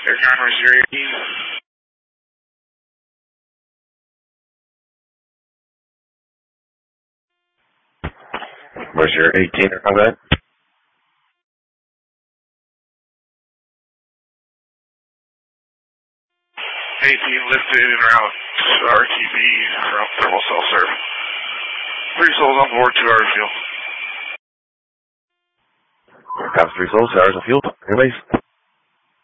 Air Carrier 018. Mercer 18, or combat? Lifted en route to RTB from thermal self-serve. 3 souls on board, 2 hours of fuel. Cops 3 souls, 2 hours of fuel. Airbase.